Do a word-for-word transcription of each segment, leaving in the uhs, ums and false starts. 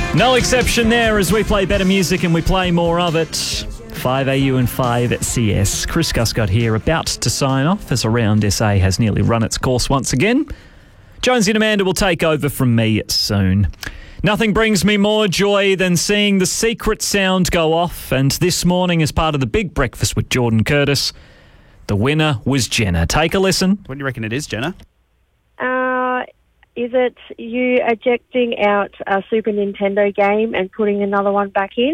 No exception there as we play better music and we play more of it. five A U and five C S. Chris Guscott here, about to sign off as Around S A has nearly run its course once again. Jonesy and Amanda will take over from me soon. Nothing brings me more joy than seeing the secret sound go off, and this morning as part of the Big Breakfast with Jordan Curtis, the winner was Jenna. Take a listen. What do you reckon it is, Jenna? Uh, is it you ejecting out a Super Nintendo game and putting another one back in?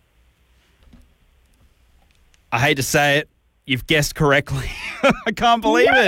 I hate to say it, you've guessed correctly. I can't believe No! it.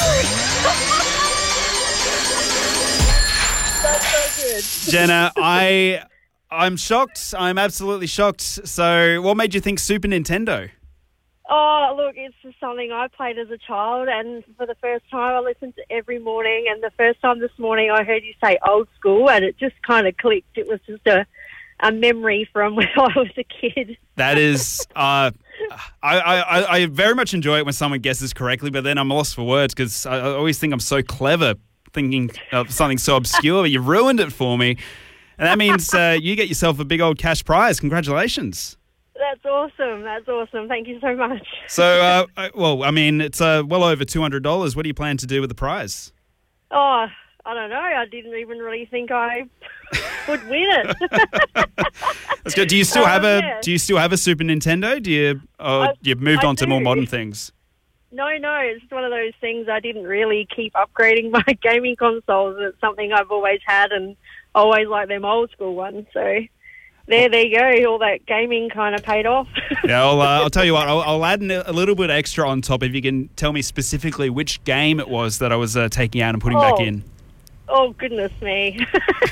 That's so good. Jenna, I, I'm shocked. I'm absolutely shocked. So what made you think Super Nintendo? Oh, look, it's just something I played as a child, and for the first time I listened to every morning, and the first time this morning I heard you say old school, and it just kind of clicked. It was just a, a memory from when I was a kid. That is, uh, I, I, I very much enjoy it when someone guesses correctly, but then I'm lost for words because I, I always think I'm so clever thinking of something so obscure, but you ruined it for me. And that means uh, you get yourself a big old cash prize. Congratulations. That's awesome. That's awesome. Thank you so much. So, uh, well, I mean, it's uh, well over two hundred dollars. What do you plan to do with the prize? Oh, I don't know. I didn't even really think I would win it. That's good. Do you still Um, have a yeah. Do you still have a Super Nintendo? Do you? Oh, I- you've moved I on to more do. modern things. No, no, it's one of those things I didn't really keep upgrading my gaming consoles. It's something I've always had and always like them old school ones. So there, there you go. All that gaming kind of paid off. Yeah, I'll, uh, I'll tell you what. I'll, I'll add an, a little bit extra on top if you can tell me specifically which game it was that I was uh, taking out and putting back Oh. in. Oh, goodness me.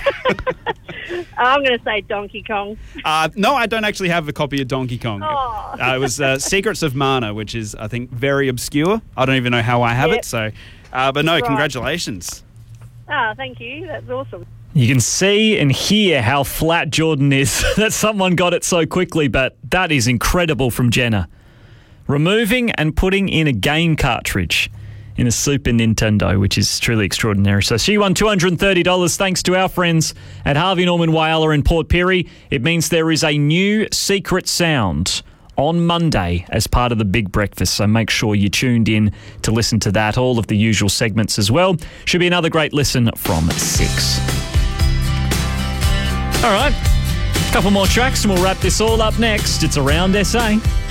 I'm going to say Donkey Kong. Uh, no, I don't actually have a copy of Donkey Kong. Oh. Uh, it was uh, Secrets of Mana, which is, I think, very obscure. I don't even know how I have Yep. it. So, uh, but no, Right. congratulations. Ah, thank you. That's awesome. You can see and hear how flat Jordan is that someone got it so quickly, but that is incredible from Jenna. Removing and putting in a game cartridge in a Super Nintendo, which is truly extraordinary. So she won two hundred thirty dollars thanks to our friends at Harvey Norman Whyalla in Port Pirie. It means there is a new secret sound on Monday as part of the Big Breakfast, so make sure you tuned in to listen to that, all of the usual segments as well. Should be another great listen from six. All right, a couple more tracks and we'll wrap this all up next. It's Around S A.